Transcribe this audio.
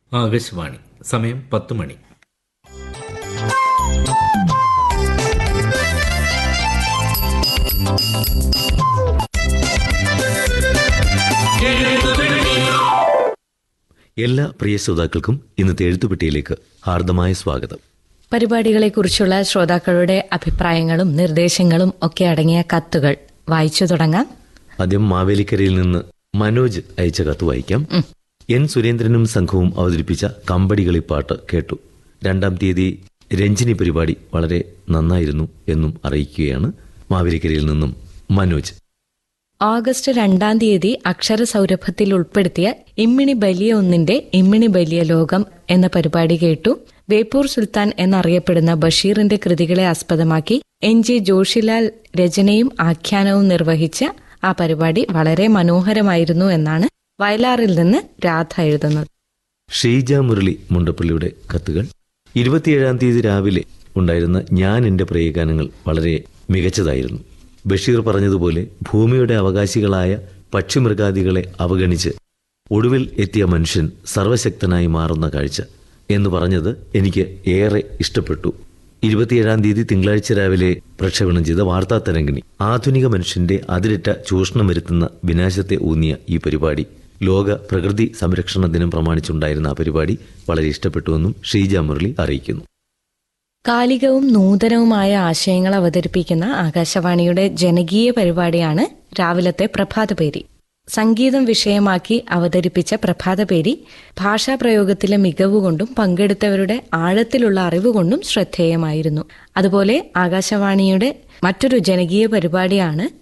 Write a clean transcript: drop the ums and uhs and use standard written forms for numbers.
ആകാശവാണി. സമയം 10 മണി. എല്ലാ പ്രിയ ശ്രോതാക്കൾക്കും ഇന്നത്തെ എഴുത്തുപെട്ടിയിലേക്ക് ഹാർദമായ സ്വാഗതം. പരിപാടികളെക്കുറിച്ചുള്ള ശ്രോതാക്കളുടെ അഭിപ്രായങ്ങളും നിർദ്ദേശങ്ങളും ഒക്കെ അടങ്ങിയ കത്തുകൾ വായിച്ചു തുടങ്ങാം. ആദ്യം മാവേലിക്കരയിൽ നിന്ന് മനോജ് അയച്ച കത്ത് വായിക്കാം. എൻ സുരേന്ദ്രനും സംഘവും അവതരിപ്പിച്ച കമ്പടികളിപ്പാട്ട് കേട്ടു. 2-ാം തീയതി രഞ്ജിനി പരിപാടി വളരെ നന്നായിരുന്നു എന്നും അറിയിക്കുകയാണ് മാവേലിക്കരയിൽ നിന്നും മനോജ്. ഓഗസ്റ്റ് 2-ാം തീയതി അക്ഷരസൗരഭത്തിൽ ഉൾപ്പെടുത്തിയ ഇമ്മിണി ബലിയ ഒന്നിന്റെ ഇമ്മിണി ബലിയ ലോകം എന്ന പരിപാടി കേട്ടു. ബേപ്പൂർ സുൽത്താൻ എന്നറിയപ്പെടുന്ന ബഷീറിന്റെ കൃതികളെ ആസ്പദമാക്കി NG ജോഷിലാൽ രചനയും ആഖ്യാനവും നിർവഹിച്ച ആ പരിപാടി വളരെ മനോഹരമായിരുന്നു എന്നാണ് വയലാറിൽ നിന്ന് രാധ എഴുതുന്നത്. ഷീജ മുരളി മുണ്ടപ്പള്ളിയുടെ കത്തുകൾ. 27-ാം തീയതി രാവിലെ ഉണ്ടായിരുന്ന ഞാൻ എന്റെ പ്രിയഗാനങ്ങൾ വളരെ മികച്ചതായിരുന്നു. ബഷീർ പറഞ്ഞതുപോലെ ഭൂമിയുടെ അവകാശികളായ പക്ഷിമൃഗാദികളെ അവഗണിച്ച് ഒടുവിൽ എത്തിയ മനുഷ്യൻ സർവശക്തനായി മാറുന്ന കാഴ്ച എന്ന് പറഞ്ഞത് എനിക്ക് ഏറെ ഇഷ്ടപ്പെട്ടു. 27-ാം തീയതി തിങ്കളാഴ്ച രാവിലെ പ്രക്ഷേപണം ചെയ്ത വാർത്താ തരംഗിണി ആധുനിക മനുഷ്യന്റെ അതിരറ്റ ചൂഷണം വരുത്തുന്ന വിനാശത്തെ ഊന്നിയ ഈ പരിപാടി ലോക പ്രകൃതി സംരക്ഷണ ദിനം പ്രമാണിച്ചുണ്ടായിരുന്ന ആ പരിപാടി വളരെ ഇഷ്ടപ്പെട്ടുവെന്നും ഷീജ മുരളി അറിയിക്കുന്നു. കാലികവും നൂതനവുമായ ആശയങ്ങൾ അവതരിപ്പിക്കുന്ന ആകാശവാണിയുടെ ജനകീയ പരിപാടിയാണ് രാവിലത്തെ പ്രഭാതപേരി. സംഗീതം വിഷയമാക്കി അവതരിപ്പിച്ച പ്രഭാതപേരി ഭാഷാപ്രയോഗത്തിലെ മികവുകൊണ്ടും പങ്കെടുത്തവരുടെ ആഴത്തിലുള്ള അറിവുകൊണ്ടും ശ്രദ്ധേയമായിരുന്നു. അതുപോലെ ആകാശവാണിയുടെ മറ്റൊരു ജനകീയ പരിപാടിയാണ്